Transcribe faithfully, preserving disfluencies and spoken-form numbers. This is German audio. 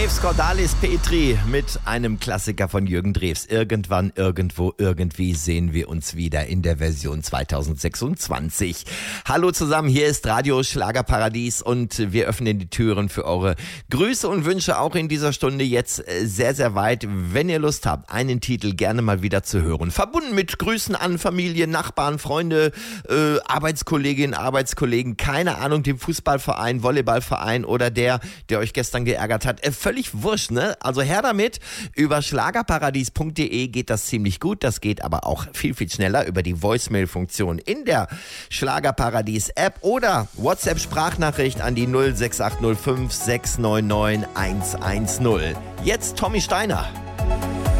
Drews Cordalis Petri mit einem Klassiker von Jürgen Drews. Irgendwann, irgendwo, irgendwie sehen wir uns wieder in der Version zweitausendsechsundzwanzig. Hallo zusammen, hier ist Radio Schlagerparadies und wir öffnen die Türen für eure Grüße und Wünsche auch in dieser Stunde jetzt sehr, sehr weit. Wenn ihr Lust habt, einen Titel gerne mal wieder zu hören. Verbunden mit Grüßen an Familie, Nachbarn, Freunde, äh, Arbeitskolleginnen, Arbeitskollegen, keine Ahnung, dem Fußballverein, Volleyballverein oder der, der euch gestern geärgert hat. Äh, völlig wurscht, ne? Also her damit. Über schlagerparadies punkt de geht das ziemlich gut. Das geht aber auch viel, viel schneller über die Voicemail-Funktion in der Schlagerparadies-App oder WhatsApp-Sprachnachricht an die null sechs acht null fünf sechs neun neun eins eins null. Jetzt Tommy Steiner.